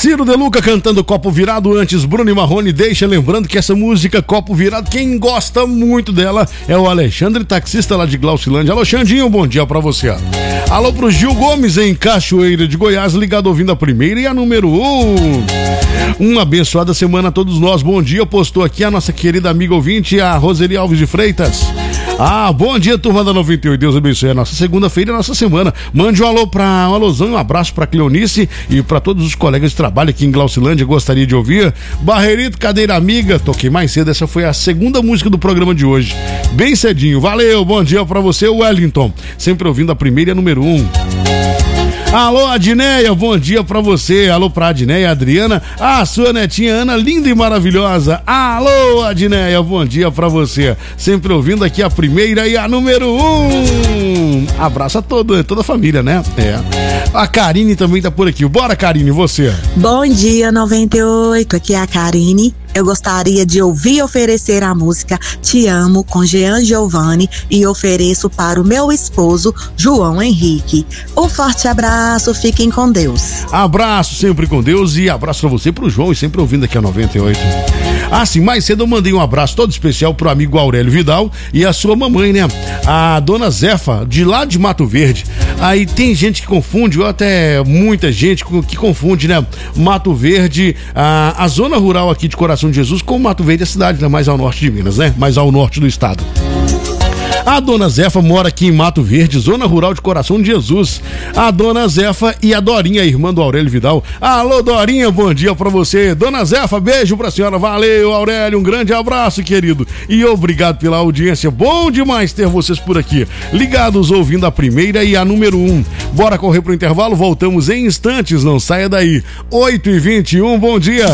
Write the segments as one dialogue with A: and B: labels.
A: Ciro De Luca cantando Copo Virado. Antes, Bruno e Marrone deixa. Lembrando que essa música Copo Virado, quem gosta muito dela é o Alexandre, taxista lá de Glaucilândia. Alô, Xandinho, bom dia pra você. Alô pro Gil Gomes em Cachoeira de Goiás, ligado ouvindo a primeira e a número 1. Uma abençoada semana a todos nós. Bom dia, postou aqui a nossa querida amiga ouvinte, a Roseli Alves de Freitas. Bom dia, turma da 98. Deus abençoe a nossa segunda-feira e a nossa semana. Mande um alôzão e um abraço pra Cleonice e pra todos os colegas de trabalho aqui em Glaucilândia. Gostaria de ouvir Barreirito, Cadeira Amiga. Toquei mais cedo, essa foi a segunda música do programa de hoje. Bem cedinho, valeu, bom dia pra você, Wellington. Sempre ouvindo a primeira e a número 1. Alô, Adneia, bom dia pra você. Alô pra Adneia, Adriana, a sua netinha Ana, linda e maravilhosa. Alô, Adneia, bom dia pra você. Sempre ouvindo aqui a primeira e a número 1. Abraço a toda a família, né? A Karine também tá por aqui. Bora, Karine, você.
B: Bom dia, 98. Aqui é a Karine. Eu gostaria de ouvir e oferecer a música Te Amo, com Jean Giovanni, e ofereço para o meu esposo, João Henrique. Um forte abraço, fiquem com Deus.
A: Abraço sempre com Deus e abraço pra você, pro João, e sempre ouvindo aqui a 98. Sim, mais cedo eu mandei um abraço todo especial pro amigo Aurélio Vidal e a sua mamãe, né? A dona Zefa, de lá de Mato Verde. Aí tem gente que confunde, ou até muita gente que confunde, né? Mato Verde, a zona rural aqui de Coração de Jesus, com Mato Verde, a cidade, né? Mais ao norte de Minas, né? Mais ao norte do estado. A dona Zefa mora aqui em Mato Verde, zona rural de Coração de Jesus. A dona Zefa e a Dorinha, irmã do Aurélio Vidal. Alô, Dorinha, bom dia pra você. Dona Zefa, beijo pra senhora. Valeu, Aurélio, um grande abraço, querido. E obrigado pela audiência. Bom demais ter vocês por aqui, ligados, ouvindo a primeira e a número 1. Bora correr pro intervalo, voltamos em instantes, não saia daí. 8h21, bom dia.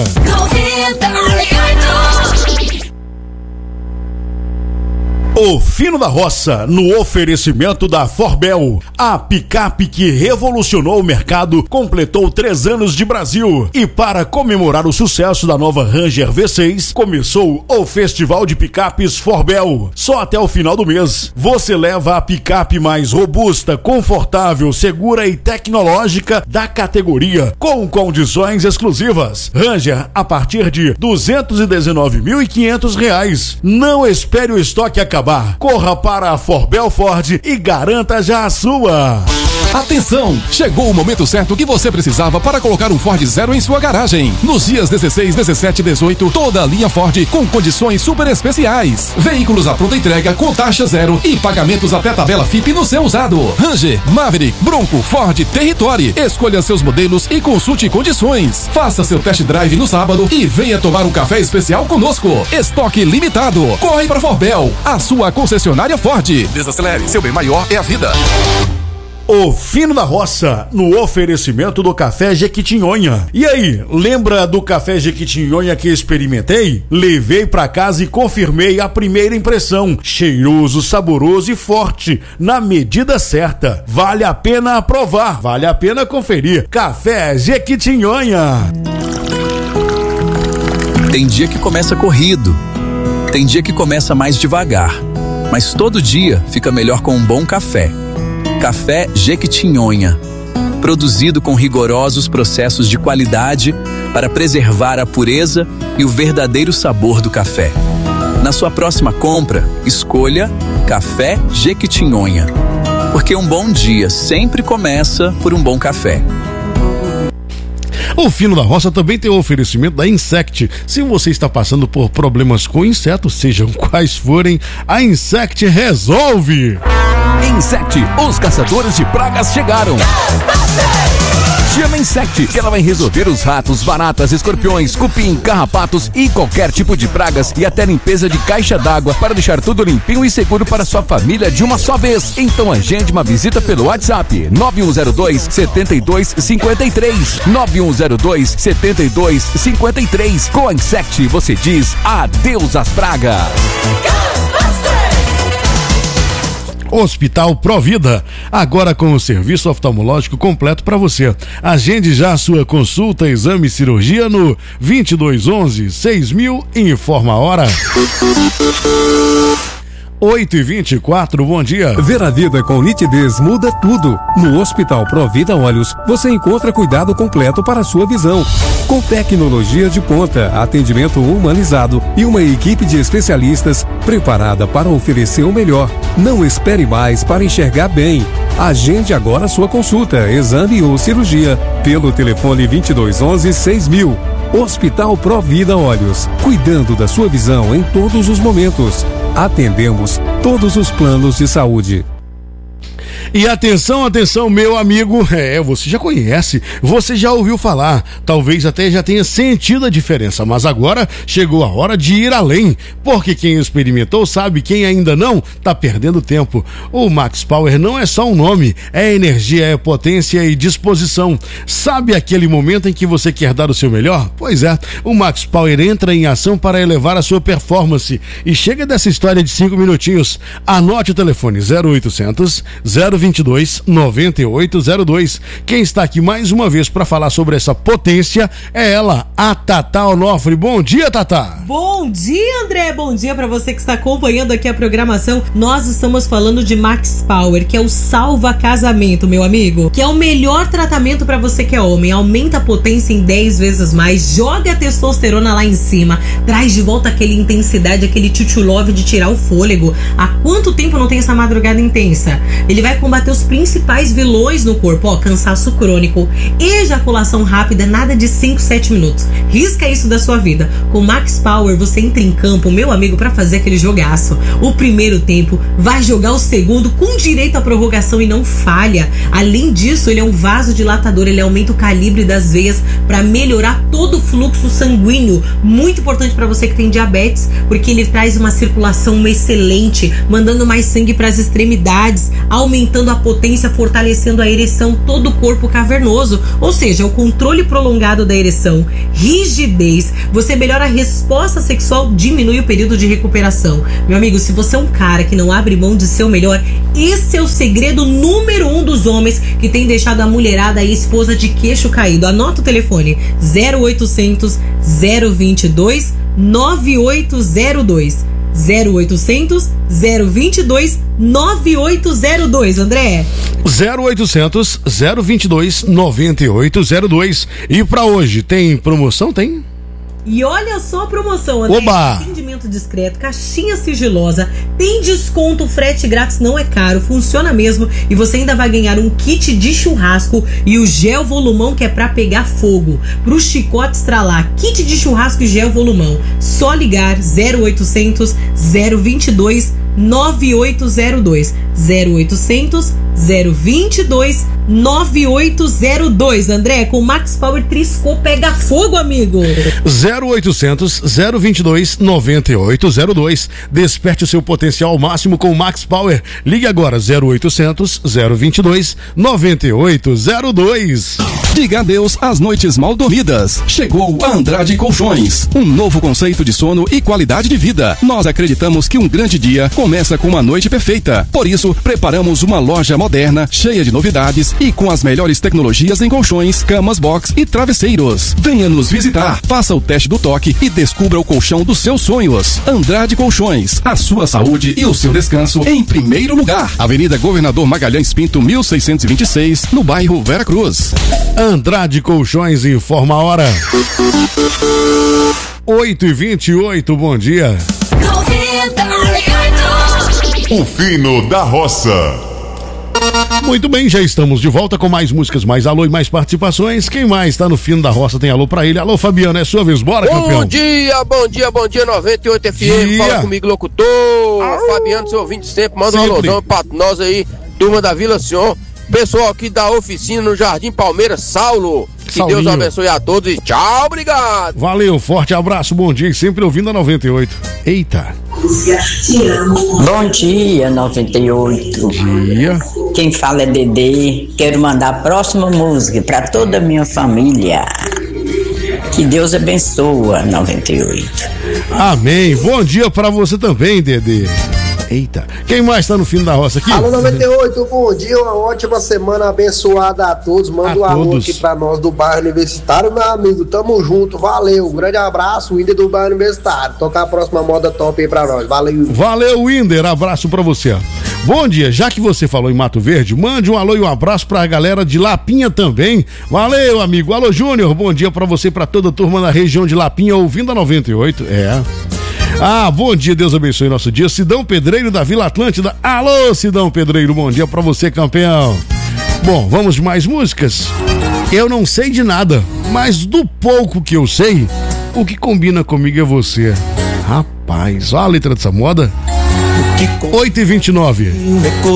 A: O Fino da Roça, no oferecimento da Forbel, a picape que revolucionou o mercado, completou 3 anos de Brasil. E para comemorar o sucesso da nova Ranger V6, começou o Festival de Picapes Forbel. Só até o final do mês, você leva a picape mais robusta, confortável, segura e tecnológica da categoria, com condições exclusivas. Ranger a partir de R$ 219.500. Não espere o estoque acabar. Corra para a Forbel Ford e garanta já a sua.
C: Atenção! Chegou o momento certo que você precisava para colocar um Ford Zero em sua garagem. Nos dias 16, 17 e 18, toda a linha Ford com condições super especiais. Veículos à pronta entrega com taxa zero e pagamentos até tabela FIP no seu usado. Ranger, Maverick, Bronco, Ford, Territory. Escolha seus modelos e consulte condições. Faça seu test drive no sábado e venha tomar um café especial conosco. Estoque limitado. Corre para Forbel, a sua concessionária Ford. Desacelere, seu bem maior é a vida.
A: O Fino da Roça, no oferecimento do Café Jequitinhonha. E aí, lembra do Café Jequitinhonha que experimentei? Levei pra casa e confirmei a primeira impressão. Cheiroso, saboroso e forte, na medida certa. Vale a pena provar, vale a pena conferir. Café Jequitinhonha.
D: Tem dia que começa corrido, tem dia que começa mais devagar, mas todo dia fica melhor com um bom café. Café Jequitinhonha, produzido com rigorosos processos de qualidade para preservar a pureza e o verdadeiro sabor do café. Na sua próxima compra, escolha Café Jequitinhonha, porque um bom dia sempre começa por um bom café.
A: O Fino da Roça também tem o oferecimento da Insect. Se você está passando por problemas com insetos, sejam quais forem, a Insect resolve.
C: Insect, os caçadores de pragas chegaram. Chama Insect, que ela vai resolver os ratos, baratas, escorpiões, cupim, carrapatos e qualquer tipo de pragas, e até limpeza de caixa d'água para deixar tudo limpinho e seguro para sua família de uma só vez. Então agende uma visita pelo WhatsApp 9102-7253 9102-7253. Com a Insect você diz adeus às pragas.
A: Hospital Provida, agora com o serviço oftalmológico completo para você. Agende já a sua consulta, exame e cirurgia no 2211-6000 e informa a hora. 8h24, bom dia.
E: Ver a vida com nitidez muda tudo. No Hospital Provida Olhos, você encontra cuidado completo para a sua visão. Com tecnologia de ponta, atendimento humanizado e uma equipe de especialistas preparada para oferecer o melhor. Não espere mais para enxergar bem. Agende agora sua consulta, exame ou cirurgia pelo telefone 2211-6000. Hospital Provida Olhos, cuidando da sua visão em todos os momentos. Atendemos todos os planos de saúde.
A: E atenção, atenção, meu amigo, você já conhece, você já ouviu falar, talvez até já tenha sentido a diferença, mas agora chegou a hora de ir além, porque quem experimentou sabe, quem ainda não, tá perdendo tempo. O Max Power não é só um nome, é energia, é potência e disposição. Sabe aquele momento em que você quer dar o seu melhor? Pois é, o Max Power entra em ação para elevar a sua performance. E chega dessa história de 5 minutinhos, anote o telefone 0800 022 9802. Quem está aqui mais uma vez para falar sobre essa potência é ela, a Tatá Onofre. Bom dia, Tatá.
F: Bom dia, André. Bom dia para você que está acompanhando aqui a programação. Nós estamos falando de Max Power, que é o salva casamento, meu amigo, que é o melhor tratamento para você que é homem. Aumenta a potência em 10 vezes mais, joga a testosterona lá em cima, traz de volta aquela intensidade, aquele tchutchulove de tirar o fôlego. Há quanto tempo não tem essa madrugada intensa? Ele vai combater os principais vilões no corpo, cansaço crônico, ejaculação rápida, nada de 5, 7 minutos. Risca isso da sua vida. Com Max Power você entra em campo, meu amigo, para fazer aquele jogaço. O primeiro tempo, vai jogar o segundo com direito à prorrogação e não falha. Além disso, ele é um vasodilatador, ele aumenta o calibre das veias para melhorar todo o fluxo sanguíneo. Muito importante para você que tem diabetes, porque ele traz uma circulação excelente, mandando mais sangue para as extremidades, aumentando a potência, fortalecendo a ereção, todo o corpo cavernoso, ou seja, o controle prolongado da ereção, rigidez, você melhora a resposta sexual, diminui o período de recuperação. Meu amigo, se você é um cara que não abre mão de ser o melhor, esse é o segredo número 1 dos homens que tem deixado a mulherada e a esposa de queixo caído. Anota o telefone 0800 022 9802. 0800 022 9802, André.
A: 0800 022 9802. E pra hoje, tem promoção? Tem?
F: E olha só a promoção, André.
A: Oba!
F: Atendimento discreto, caixinha sigilosa, tem desconto, frete grátis, não é caro, funciona mesmo. E você ainda vai ganhar um kit de churrasco e o gel volumão, que é pra pegar fogo, pro chicote estralar. Kit de churrasco e gel volumão. Só ligar 0800 022 9802. 0800 022 9802. André, com Max Power triscou, pega fogo, amigo.
A: 0800 022 9802. Desperte o seu potencial ao máximo com Max Power. Ligue agora 0800 022 9802.
C: Diga adeus às noites mal dormidas. Chegou a Andrade Colchões, um novo conceito de sono e qualidade de vida. Nós acreditamos que um grande dia começa com uma noite perfeita. Por isso, preparamos uma loja moderna, cheia de novidades e com as melhores tecnologias em colchões, camas box e travesseiros. Venha nos visitar, faça o teste do toque e descubra o colchão dos seus sonhos. Andrade Colchões, a sua saúde e o seu descanso em primeiro lugar. Avenida Governador Magalhães Pinto, 1626, no bairro Vera Cruz.
A: Andrade Colchões informa a hora. 8h28, bom dia.
G: O Fino da Roça.
A: Muito bem, já estamos de volta com mais músicas, mais alô e mais participações. Quem mais tá no Fino da Roça tem alô pra ele. Alô, Fabiano, é sua vez, bora, campeão.
H: Bom dia, 98 FM, fala comigo, locutor. Fabiano, seu ouvinte sempre, manda um alôzão pra nós aí, turma da Vila Sion. Pessoal aqui da oficina no Jardim Palmeiras, Saulo. Que Saulinho. Deus abençoe a todos e tchau, obrigado.
A: Valeu, forte abraço, bom dia e sempre ouvindo a 98. Eita.
I: Bom dia, 98.
A: Bom dia.
I: Quem fala é Dedê. Quero mandar a próxima música para toda a minha família. Que Deus abençoe a 98.
A: Amém. Bom dia para você também, Dedê. Eita, quem mais tá no fim da roça aqui?
J: Alô 98, bom dia, uma ótima semana abençoada a todos. Manda um alô aqui pra nós do bairro Universitário, meu amigo. Tamo junto, valeu. Um grande abraço, Winder do bairro Universitário. Tocar a próxima moda top aí pra nós. Valeu.
A: Valeu, Winder. Abraço pra você. Bom dia, já que você falou em Mato Verde, mande um alô e um abraço pra galera de Lapinha também. Valeu, amigo. Alô, Júnior, bom dia pra você, pra toda a turma da região de Lapinha, ouvindo a 98. Bom dia, Deus abençoe nosso dia. Sidão Pedreiro da Vila Atlântida. Alô, Sidão Pedreiro, bom dia pra você, campeão. Bom, vamos de mais músicas. Eu não sei de nada, mas do pouco que eu sei, o que combina comigo é você. Rapaz, olha a letra dessa moda. 8h29.